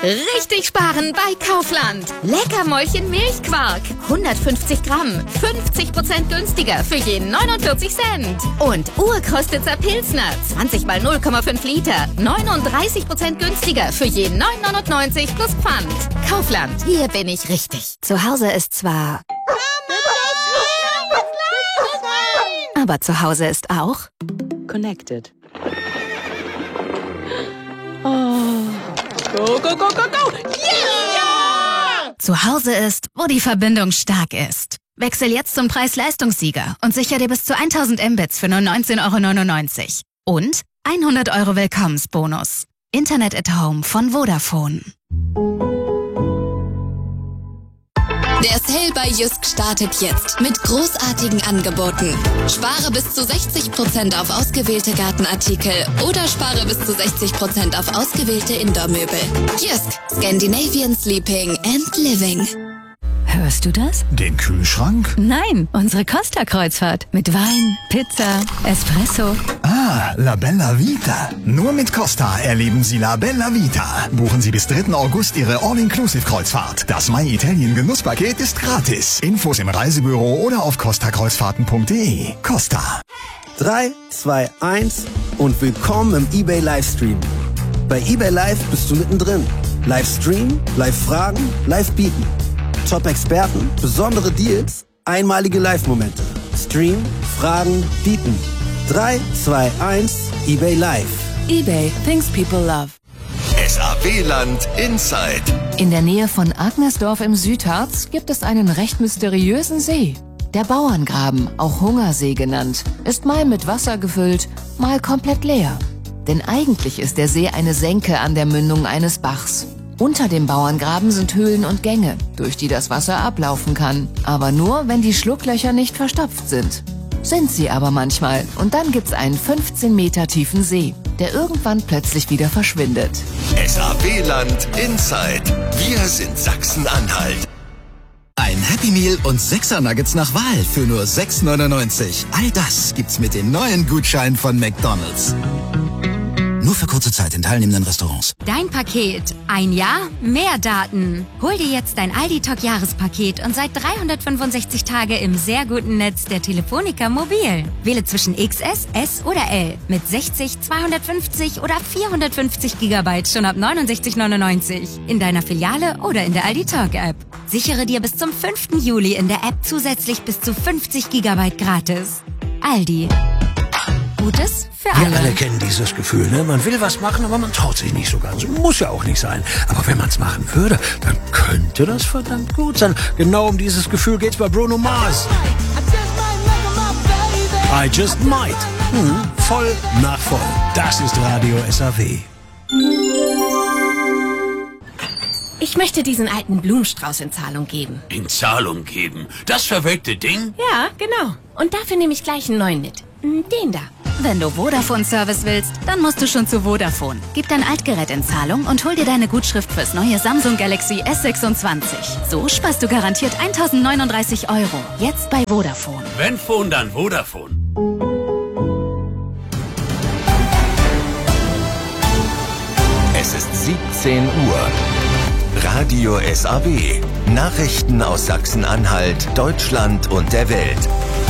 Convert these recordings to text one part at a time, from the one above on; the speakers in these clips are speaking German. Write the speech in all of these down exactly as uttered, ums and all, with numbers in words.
Richtig sparen bei Kaufland. Leckermäulchen Milchquark. hundertfünfzig Gramm. fünfzig Prozent günstiger für je neunundvierzig Cent. Und Urkostitzer Pilsner. zwanzig mal null Komma fünf Liter. neununddreißig Prozent günstiger für je neun neunundneunzig plus Pfand. Kaufland. Hier bin ich richtig. Zu Hause ist zwar... Aber zu Hause ist auch... Connected. Oh. Go, go, go, go, go! Yeah! Zu Hause ist, wo die Verbindung stark ist. Wechsel jetzt zum Preis-Leistungssieger und sicher dir bis zu tausend Mbits für nur neunzehn Euro neunundneunzig. Und hundert Euro Willkommensbonus. Internet at Home von Vodafone. Der Sale bei Jysk startet jetzt mit großartigen Angeboten. Spare bis zu sechzig Prozent auf ausgewählte Gartenartikel oder spare bis zu sechzig Prozent auf ausgewählte Indoor-Möbel. Jysk, Scandinavian Sleeping and Living. Hörst du das? Den Kühlschrank? Nein, unsere Costa-Kreuzfahrt. Mit Wein, Pizza, Espresso. Ah, La Bella Vita. Nur mit Costa erleben Sie La Bella Vita. Buchen Sie bis dritten August Ihre All-Inclusive-Kreuzfahrt. Das My Italien Genusspaket ist gratis. Infos im Reisebüro oder auf costa kreuzfahrten punkt de. Costa. drei, zwei, eins und willkommen im eBay Livestream. Bei eBay Live bist du mittendrin. Livestream, Live-Fragen, Live-Bieten. Top-Experten, besondere Deals, einmalige Live-Momente. Stream, Fragen, bieten. drei, zwei, eins, eBay Live. eBay, things people love. S A W-Land Inside. In der Nähe von Agnersdorf im Südharz gibt es einen recht mysteriösen See. Der Bauerngraben, auch Hungersee genannt, ist mal mit Wasser gefüllt, mal komplett leer. Denn eigentlich ist der See eine Senke an der Mündung eines Bachs. Unter dem Bauerngraben sind Höhlen und Gänge, durch die das Wasser ablaufen kann. Aber nur, wenn die Schlucklöcher nicht verstopft sind. Sind sie aber manchmal. Und dann gibt's einen fünfzehn Meter tiefen See, der irgendwann plötzlich wieder verschwindet. S A W-Land Inside. Wir sind Sachsen-Anhalt. Ein Happy Meal und sechser Nuggets nach Wahl für nur sechs neunundneunzig. All das gibt's mit den neuen Gutscheinen von McDonald's. Nur für kurze Zeit in teilnehmenden Restaurants. Dein Paket. Ein Jahr, mehr Daten. Hol dir jetzt dein Aldi-Talk-Jahrespaket und seit dreihundertfünfundsechzig Tage im sehr guten Netz der Telefonica Mobil. Wähle zwischen X S, S oder L mit sechzig, zweihundertfünfzig oder vierhundertfünfzig Gigabyte schon ab neunundsechzig neunundneunzig in deiner Filiale oder in der Aldi-Talk-App. Sichere dir bis zum fünften Juli in der App zusätzlich bis zu fünfzig Gigabyte gratis. Aldi. Gutes für alle. Wir alle kennen dieses Gefühl, ne? Man will was machen, aber man traut sich nicht so ganz. Muss ja auch nicht sein. Aber wenn man es machen würde, dann könnte das verdammt gut sein. Genau um dieses Gefühl geht's bei Bruno Mars. I just might. Hm, voll nach voll. Das ist Radio S A W. Ich möchte diesen alten Blumenstrauß in Zahlung geben. In Zahlung geben? Das verwelkte Ding? Ja, genau. Und dafür nehme ich gleich einen neuen mit. Den da. Wenn du Vodafone-Service willst, dann musst du schon zu Vodafone. Gib dein Altgerät in Zahlung und hol dir deine Gutschrift fürs neue Samsung Galaxy S sechsundzwanzig. So sparst du garantiert tausendneununddreißig Euro. Jetzt bei Vodafone. Wenn Phone, dann Vodafone. Es ist siebzehn Uhr. Radio S A W. Nachrichten aus Sachsen-Anhalt, Deutschland und der Welt.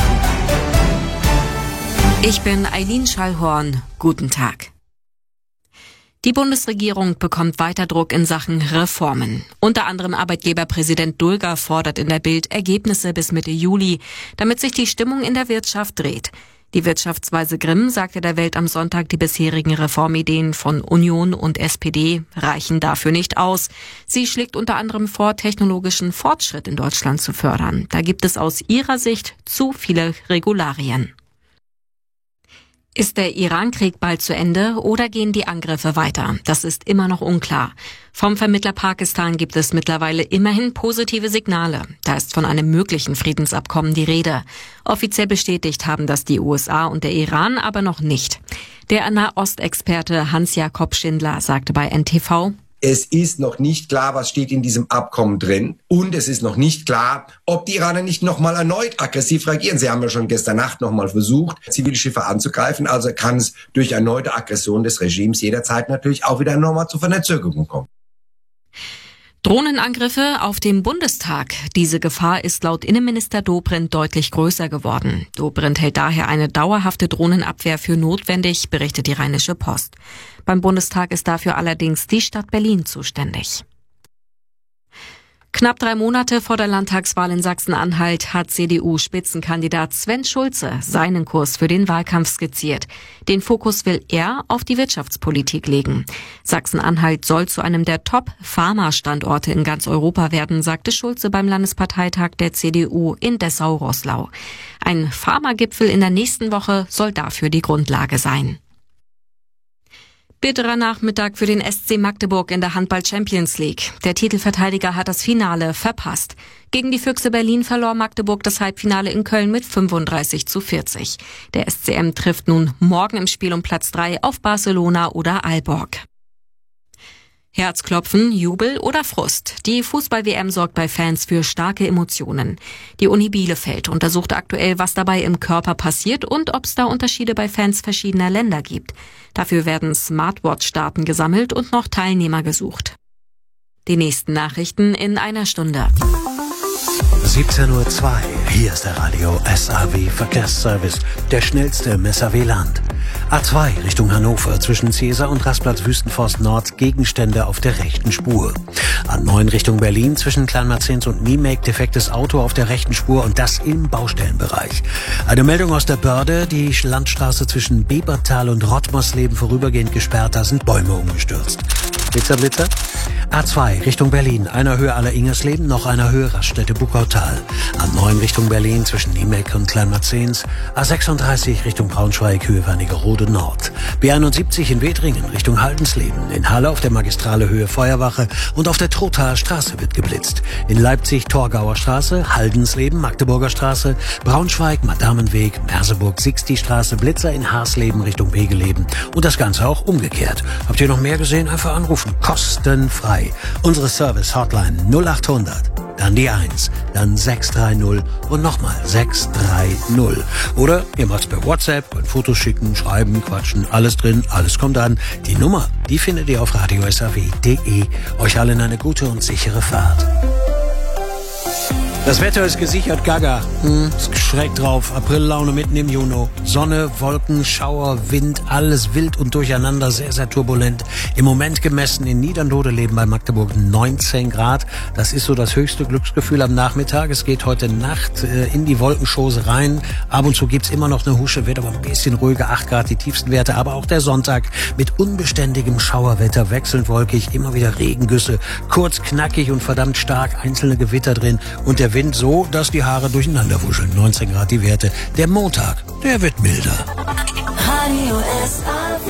Ich bin Eileen Schallhorn. Guten Tag. Die Bundesregierung bekommt weiter Druck in Sachen Reformen. Unter anderem Arbeitgeberpräsident Dulger fordert in der Bild Ergebnisse bis Mitte Juli, damit sich die Stimmung in der Wirtschaft dreht. Die Wirtschaftsweise Grimm sagte der Welt am Sonntag, die bisherigen Reformideen von Union und S P D reichen dafür nicht aus. Sie schlägt unter anderem vor, technologischen Fortschritt in Deutschland zu fördern. Da gibt es aus ihrer Sicht zu viele Regularien. Ist der Iran-Krieg bald zu Ende oder gehen die Angriffe weiter? Das ist immer noch unklar. Vom Vermittler Pakistan gibt es mittlerweile immerhin positive Signale. Da ist von einem möglichen Friedensabkommen die Rede. Offiziell bestätigt haben das die U S A und der Iran aber noch nicht. Der Nahostexperte Hans-Jakob Schindler sagte bei N T V: Es ist noch nicht klar, was steht in diesem Abkommen drin. Und es ist noch nicht klar, ob die Iraner nicht nochmal erneut aggressiv reagieren. Sie haben ja schon gestern Nacht nochmal versucht, Zivilschiffe anzugreifen. Also kann es durch erneute Aggression des Regimes jederzeit natürlich auch wieder nochmal zu Verzögerungen kommen. Drohnenangriffe auf dem Bundestag. Diese Gefahr ist laut Innenminister Dobrindt deutlich größer geworden. Dobrindt hält daher eine dauerhafte Drohnenabwehr für notwendig, berichtet die Rheinische Post. Beim Bundestag ist dafür allerdings die Stadt Berlin zuständig. Knapp drei Monate vor der Landtagswahl in Sachsen-Anhalt hat C D U-Spitzenkandidat Sven Schulze seinen Kurs für den Wahlkampf skizziert. Den Fokus will er auf die Wirtschaftspolitik legen. Sachsen-Anhalt soll zu einem der Top-Pharma-Standorte in ganz Europa werden, sagte Schulze beim Landesparteitag der C D U in Dessau-Roßlau. Ein Pharma-Gipfel in der nächsten Woche soll dafür die Grundlage sein. Bitterer Nachmittag für den S C Magdeburg in der Handball-Champions League. Der Titelverteidiger hat das Finale verpasst. Gegen die Füchse Berlin verlor Magdeburg das Halbfinale in Köln mit fünfunddreißig zu vierzig. Der S C M trifft nun morgen im Spiel um Platz drei auf Barcelona oder Aalborg. Herzklopfen, Jubel oder Frust. Die Fußball-W M sorgt bei Fans für starke Emotionen. Die Uni Bielefeld untersucht aktuell, was dabei im Körper passiert und ob es da Unterschiede bei Fans verschiedener Länder gibt. Dafür werden Smartwatch-Daten gesammelt und noch Teilnehmer gesucht. Die nächsten Nachrichten in einer Stunde. siebzehn Uhr zwei. Hier ist der Radio S A W Verkehrsservice, der schnellste im S A W-Land. A zwei Richtung Hannover zwischen Cäsar und Rastplatz Wüstenforst Nord, Gegenstände auf der rechten Spur. A neun Richtung Berlin zwischen Kleinmarzens und Niemek, defektes Auto auf der rechten Spur und das im Baustellenbereich. Eine Meldung aus der Börde, die Landstraße zwischen Bebertal und Rottmersleben vorübergehend gesperrt, da sind Bäume umgestürzt. Blitzer, Blitzer. A zwei Richtung Berlin, einer Höhe aller Ingersleben, noch einer Höhe Raststätte Buckautal. A neun Richtung Berlin zwischen Niemek und Kleinmarzens. A sechsunddreißig Richtung Braunschweig, Höhe Wernigerode Nord. B einundsiebzig in Wedringen Richtung Haldensleben. In Halle auf der Magistrale Höhe Feuerwache und auf der Trothaer Straße wird geblitzt. In Leipzig Torgauer Straße, Haldensleben, Magdeburger Straße, Braunschweig, Madamenweg, Merseburg, Sixti Straße, Blitzer in Haarsleben Richtung Wegeleben. Und das Ganze auch umgekehrt. Habt ihr noch mehr gesehen? Einfach anrufen. Kostenfrei. Unsere Service-Hotline null acht hundert, dann die eins, dann sechs drei null und nochmal sechs drei null. Oder ihr macht's per WhatsApp, könnt Fotos schicken, schreiben, quatschen, alles drin, alles kommt an. Die Nummer, die findet ihr auf radio s a w punkt d e. Euch allen eine gute und sichere Fahrt. Das Wetter ist gesichert, gaga. Hm, ist schräg drauf. Aprillaune mitten im Juni. Sonne, Wolken, Schauer, Wind, alles wild und durcheinander, sehr, sehr turbulent. Im Moment gemessen in Niedernrode leben bei Magdeburg neunzehn Grad. Das ist so das höchste Glücksgefühl am Nachmittag. Es geht heute Nacht äh, in die Wolkenschose rein. Ab und zu gibt's immer noch eine Husche, wird aber ein bisschen ruhiger. acht Grad die tiefsten Werte. Aber auch der Sonntag mit unbeständigem Schauerwetter, wechselnd wolkig, immer wieder Regengüsse. Kurz, knackig und verdammt stark, einzelne Gewitter drin. Und der Wind so, dass die Haare durcheinander wuscheln. neunzehn Grad die Werte. Der Montag, der wird milder. Radio S A W.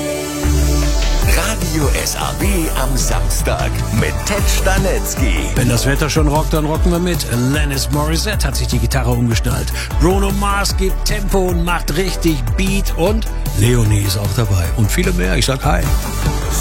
Radio S A W am Samstag mit Ted Stanetzky. Wenn das Wetter schon rockt, dann rocken wir mit. Alanis Morissette hat sich die Gitarre umgeschnallt. Bruno Mars gibt Tempo und macht richtig Beat und Leonie ist auch dabei. Und viele mehr. Ich sag hi.